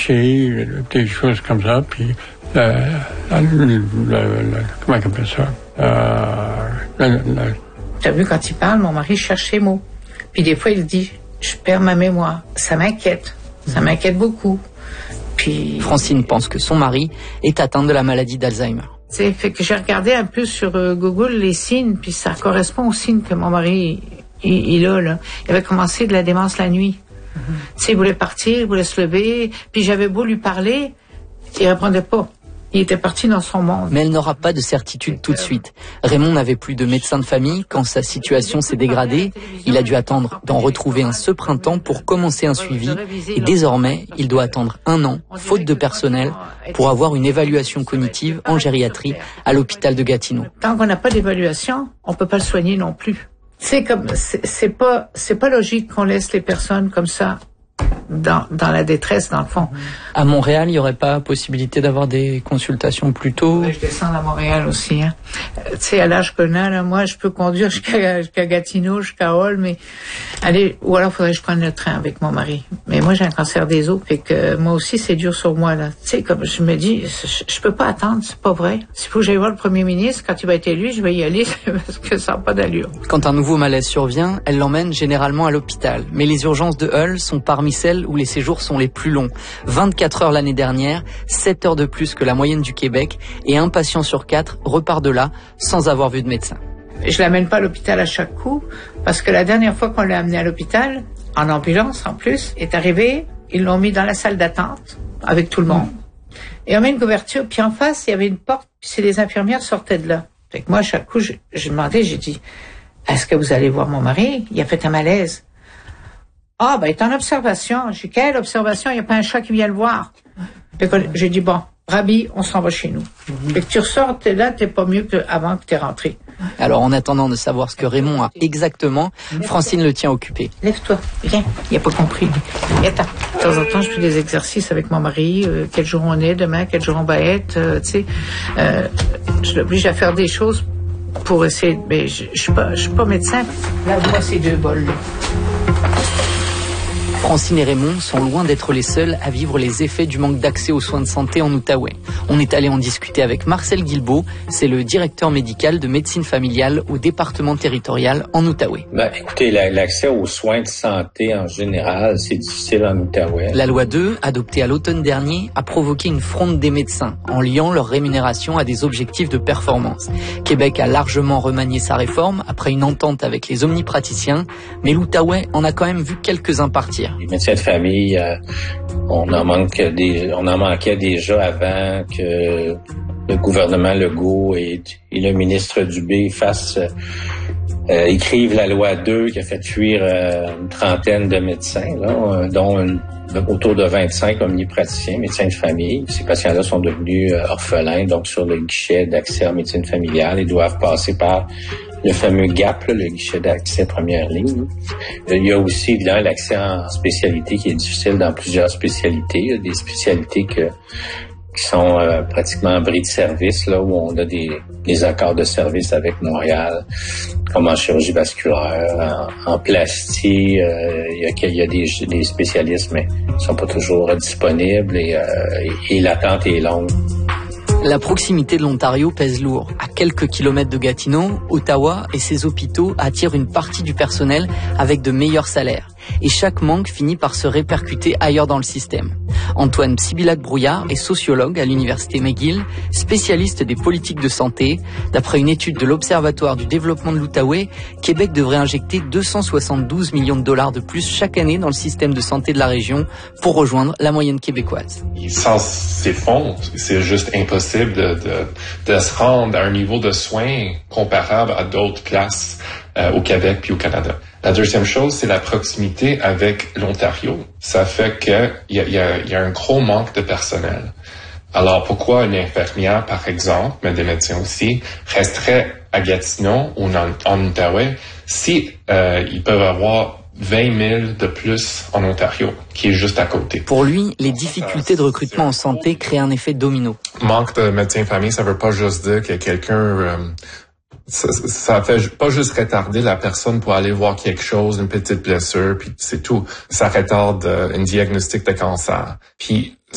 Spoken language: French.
pitié, des choses comme ça, puis comment on appelle ça? T'as vu, quand il parle, mon mari cherche les mots. Puis des fois, il dit, je perds ma mémoire. Ça m'inquiète beaucoup. Puis Francine pense que son mari est atteint de la maladie d'Alzheimer. C'est fait que j'ai regardé un peu sur Google les signes, puis ça correspond aux signes que mon mari il a là. Il avait commencé de la démence la nuit. Tu sais, il voulait partir, il voulait se lever, puis j'avais beau lui parler, il répondait pas. Il était parti dans son monde. Mais elle n'aura pas de certitude tout de suite. Raymond n'avait plus de médecin de famille quand sa situation s'est dégradée. Il a dû attendre d'en retrouver un ce printemps pour commencer un suivi. Et désormais, il doit attendre 1 an, faute de personnel, pour avoir une évaluation cognitive en gériatrie à l'hôpital de Gatineau. Tant qu'on n'a pas d'évaluation, on peut pas le soigner non plus. C'est pas logique qu'on laisse les personnes comme ça dans la détresse, dans le fond. À Montréal, il n'y aurait pas possibilité d'avoir des consultations plus tôt? Je descends à Montréal aussi. Hein. Tu sais, à l'âge qu'on a, là, moi, je peux conduire jusqu'à Gatineau, jusqu'à Hall, mais ou alors faudrait que je prenne le train avec mon mari. Mais moi, j'ai un cancer des os, fait que moi aussi, c'est dur sur moi, là. Tu sais, comme je me dis, je peux pas attendre, c'est pas vrai. S'il faut que j'aille voir le premier ministre, quand il va être élu, je vais y aller, parce que ça n'a pas d'allure. Quand un nouveau malaise survient, elle l'emmène généralement à l'hôpital. Mais les urgences de Hull sont parmi celles où les séjours sont les plus longs. 24 heures l'année dernière, 7 heures de plus que la moyenne du Québec, et un patient sur 4 repart de là sans avoir vu de médecin. Je l'amène pas à l'hôpital à chaque coup, parce que la dernière fois qu'on l'a amené à l'hôpital, en ambulance en plus, est arrivé, ils l'ont mis dans la salle d'attente, avec tout le monde. Et on met une couverture, puis en face, il y avait une porte, puis les infirmières sortaient de là. Fait que moi, à chaque coup, j'ai demandé, j'ai dit, est-ce que vous allez voir mon mari? Il a fait un malaise. Ah, ben, il est en observation. J'ai dit, quelle observation? Il n'y a pas un chat qui vient le voir. Fait que j'ai dit, bon, Rabi, on s'en va chez nous. Fait que tu ressors, t'es là, t'es pas mieux qu'avant que t'es rentré. Alors, en attendant de savoir ce que Raymond a exactement, Francine le tient occupé. Lève-toi, viens. Il n'a pas compris. Attends. De temps en temps, je fais des exercices avec mon mari. Quel jour on est demain, quel jour on va être, tu sais. Je l'oblige à faire des choses pour essayer. Mais je suis pas médecin. Là, moi, ces 2 bols-là. Francine et Raymond sont loin d'être les seuls à vivre les effets du manque d'accès aux soins de santé en Outaouais. On est allé en discuter avec Marcel Guilbeault, c'est le directeur médical de médecine familiale au département territorial en Outaouais. Écoutez, l'accès aux soins de santé en général, c'est difficile en Outaouais. La loi 2, adoptée à l'automne dernier, a provoqué une fronde des médecins en liant leur rémunération à des objectifs de performance. Québec a largement remanié sa réforme après une entente avec les omnipraticiens, mais l'Outaouais en a quand même vu quelques-uns partir. Les médecins de famille, on en manquait déjà avant que le gouvernement Legault et le ministre Dubé écrivent la loi 2 qui a fait fuir une trentaine de médecins, là, dont autour de 25 omnipraticiens, médecins de famille. Ces patients-là sont devenus orphelins, donc sur le guichet d'accès en médecine familiale, ils doivent passer par le fameux GAP, là, le guichet d'accès première ligne. Il y a aussi, évidemment, l'accès en spécialité qui est difficile dans plusieurs spécialités. Il y a des spécialités qui sont pratiquement en bris de service, là, où on a des accords de service avec Montréal, comme en chirurgie vasculaire, en plastie. Il y a des spécialistes, mais ils sont pas toujours disponibles et l'attente est longue. La proximité de l'Ontario pèse lourd. À quelques kilomètres de Gatineau, Ottawa et ses hôpitaux attirent une partie du personnel avec de meilleurs salaires. Et chaque manque finit par se répercuter ailleurs dans le système. Antoine Sibilac-Brouillard est sociologue à l'université McGill, spécialiste des politiques de santé. D'après une étude de l'Observatoire du développement de l'Outaouais, Québec devrait injecter 272 millions de dollars de plus chaque année dans le système de santé de la région pour rejoindre la moyenne québécoise. Sans ces fonds, c'est juste impossible de se rendre à un niveau de soins comparable à d'autres places au Québec puis au Canada. La deuxième chose, c'est la proximité avec l'Ontario. Ça fait qu'il y a un gros manque de personnel. Alors, pourquoi une infirmière, par exemple, mais des médecins aussi, resterait à Gatineau ou en Outaouais si ils peuvent avoir 20 000 de plus en Ontario, qui est juste à côté. Pour lui, les difficultés de recrutement en santé créent un effet domino. Manque de médecins de famille, ça veut pas juste dire que quelqu'un... Ça fait pas juste retarder la personne pour aller voir quelque chose, une petite blessure, puis c'est tout. Ça retarde un diagnostic de cancer. Puis